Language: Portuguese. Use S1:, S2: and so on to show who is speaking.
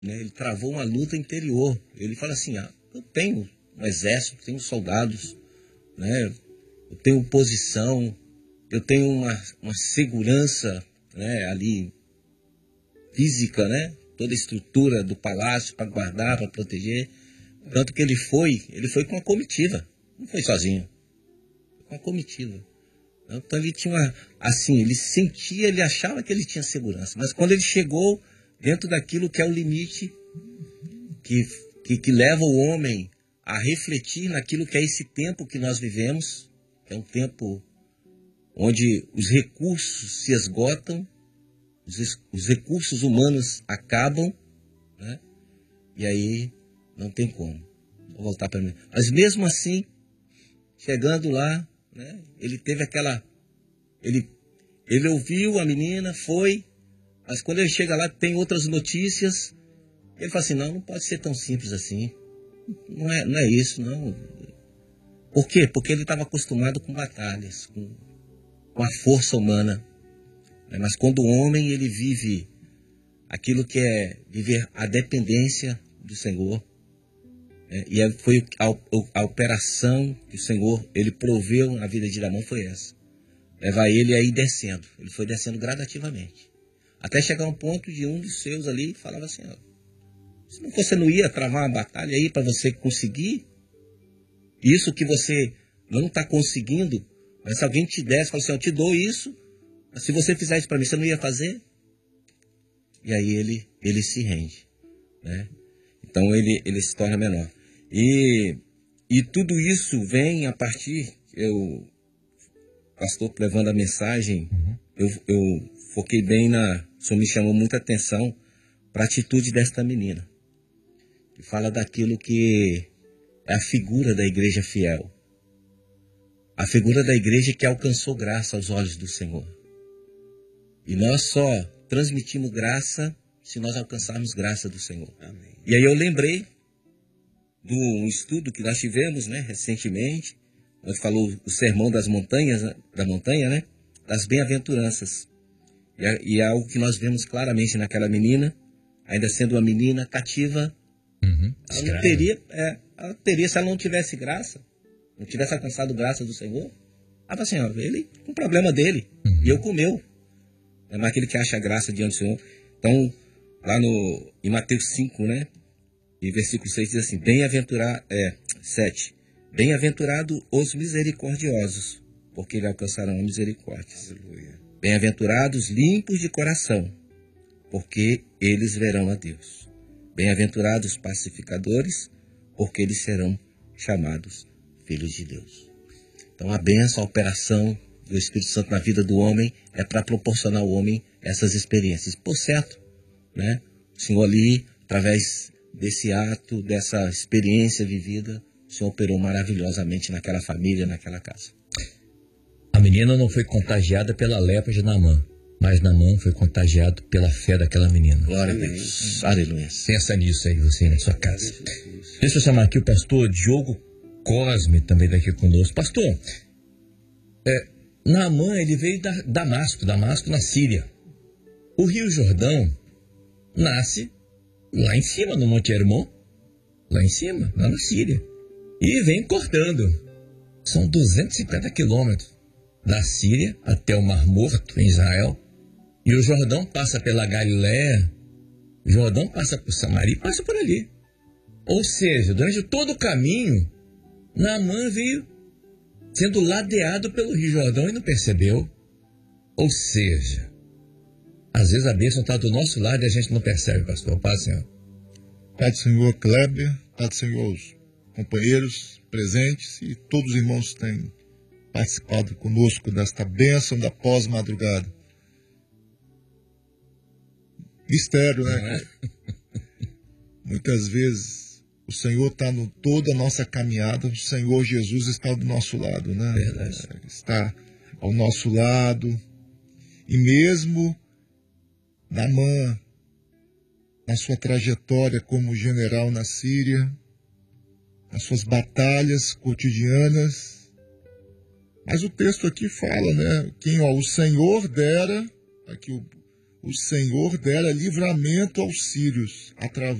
S1: né, ele travou uma luta interior. Ele fala assim, eu tenho um exército, tenho soldados, né, eu tenho posição, eu tenho uma segurança, né, ali física, né, toda a estrutura do palácio para guardar, para proteger. Tanto que ele foi com uma comitiva, não foi sozinho, foi com uma comitiva. Então ele tinha assim, ele sentia, ele achava que ele tinha segurança, mas quando ele chegou dentro daquilo que é o limite que leva o homem a refletir naquilo que é esse tempo que nós vivemos, que é um tempo onde os recursos se esgotam, os recursos humanos acabam, né? E aí não tem como. Vou voltar para mim. Mas mesmo assim, chegando lá, né, ele teve aquela... Ele ouviu a menina, foi, mas quando ele chega lá tem outras notícias, ele fala assim, não pode ser tão simples assim. Não é isso, não. Por quê? Porque ele estava acostumado com batalhas, com a força humana. Mas quando o homem ele vive aquilo que é viver a dependência do Senhor, e foi a operação que o Senhor ele proveu na vida de Naamã foi essa. Levar ele aí descendo. Ele foi descendo gradativamente. Até chegar a um ponto de um dos seus ali falava assim, se você não ia travar uma batalha aí para você conseguir isso que você não está conseguindo, mas se alguém te desse, fala assim, eu te dou isso, mas se você fizer isso para mim, você não ia fazer? E aí ele se rende, né? Então ele se torna menor. E tudo isso vem a partir, pastor levando a mensagem, eu foquei bem o Senhor me chamou muita atenção para a atitude desta menina, que fala daquilo que é a figura da igreja fiel, a figura da igreja que alcançou graça aos olhos do Senhor. E nós só transmitimos graça se nós alcançarmos graça do Senhor. Amém. E aí eu lembrei de um estudo que nós tivemos, né, recentemente, nós falou o sermão das montanhas, da montanha, né, das bem-aventuranças. E é algo que nós vemos claramente naquela menina, ainda sendo uma menina cativa, ela não teria, se ela não tivesse graça, não tivesse alcançado graça do Senhor, ela assim, ele com o problema dele, e eu com o meu. Mas aquele que acha graça diante do Senhor. Então, lá em Mateus 5, né, e versículo 6 diz assim, 7. Bem-aventurados os misericordiosos, porque eles alcançarão a misericórdia. Aleluia. Bem-aventurados limpos de coração, porque eles verão a Deus. Bem-aventurados pacificadores, porque eles serão chamados filhos de Deus. Então a bênção, a operação do Espírito Santo na vida do homem é para proporcionar ao homem essas experiências. Por certo, né? O Senhor ali, através desse ato, dessa experiência vivida, o Senhor operou maravilhosamente naquela família, naquela casa.
S2: A menina não foi contagiada pela lepra de Naamã, mas Naamã foi contagiado pela fé daquela menina.
S1: Glória a Deus. Aleluia.
S2: Pensa nisso aí, você na sua casa. Deixa eu chamar aqui o pastor Diogo Cosme, também daqui conosco. Pastor, Naamã, ele veio de Damasco na Síria. O Rio Jordão nasce lá em cima, no Monte Hermon, lá em cima, lá na Síria. E vem cortando. São 250 quilômetros da Síria até o Mar Morto, em Israel. E o Jordão passa pela Galiléia, o Jordão passa por Samaria e passa por ali. Ou seja, durante todo o caminho, Naamã veio sendo ladeado pelo Rio Jordão e não percebeu. Ou seja, às vezes a bênção está do nosso lado e a gente não percebe, pastor. Paz, Senhor.
S3: Paz do Senhor, Kleber. Paz do Senhor, os companheiros presentes e todos os irmãos que têm participado conosco desta bênção da pós-madrugada. Mistério, né? Muitas vezes o Senhor está em toda a nossa caminhada, o Senhor Jesus está do nosso lado, né?
S2: Verdade.
S3: Está ao nosso lado. E mesmo Naamã, na sua trajetória como general na Síria, nas suas batalhas cotidianas, mas o texto aqui fala, né? Quem, o Senhor dera, aqui o Senhor dera livramento aos sírios através